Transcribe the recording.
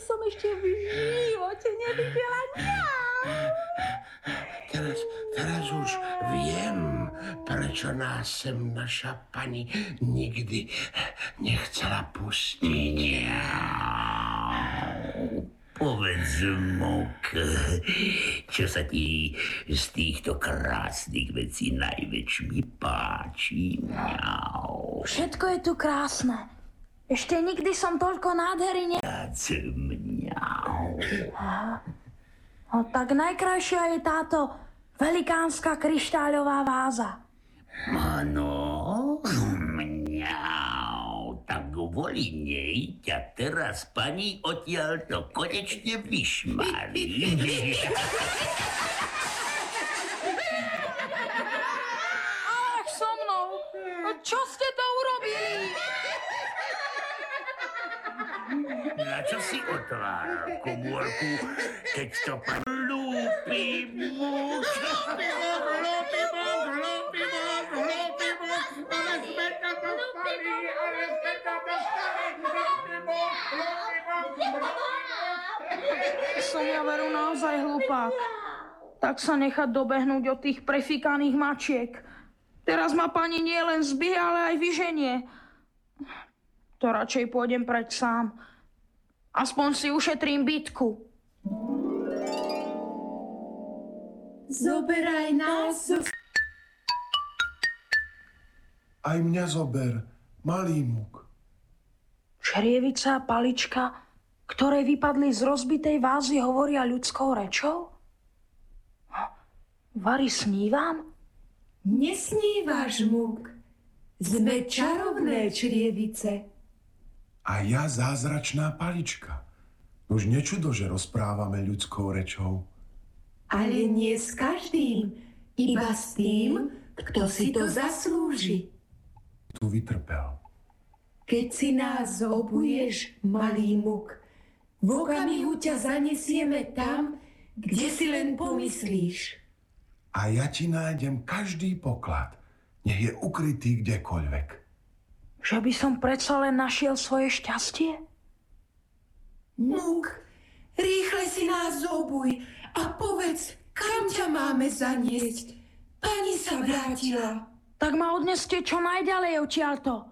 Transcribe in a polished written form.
som ešte v živote nevidela. Teraz už viem, prečo nás sem naša pani nikdy nechcela pustiť. Povedz, Muk, čo sa ti z týchto krásnych vecí najväčšmi mi páči? Všetko je tu krásne. Ešte nikdy som toľko nádhery No tak najkrajšia je táto velikánska kryštáľová váza. Áno, tak kvôli nej ťa teraz pani odtiaľto konečne vyšmarí. Ach, so mnou! Čo ste to urobili? Na čo si otváral komórku, keď to hlúpy muž? Som ja veru naozaj hlupák. Tak sa nechať dobehnúť od tých prefíkaných mačiek. Teraz ma pani nie len zbije, ale aj vyženie. To radšej pôjdem preč sám. Aspoň si ušetrím bitku. Zoberaj nás. Aj mňa zober, malý Muk. Črievica a palička, ktoré vypadli z rozbitej vázy, hovoria ľudskou rečou? Vary, snívam? Nesnívaš, Muk. Sme čarovné črievice. A ja zázračná palička. Už nečudo, že rozprávame ľudskou rečou. Ale nie s každým, iba s tým, kto si to zaslúži. Tu vytrpel. Keď si nás zobuješ, malý Muk, v okamihu ťa zanesieme tam, kde si len pomyslíš. A ja ti nájdem každý poklad, nech je ukrytý kdekoľvek. Že by som predsa len našiel svoje šťastie? Muk, rýchle si nás zobuj a povedz, kam ťa máme zaniesť. Pani sa vrátila. Tak ma odneste čo najďalej odtiaľto.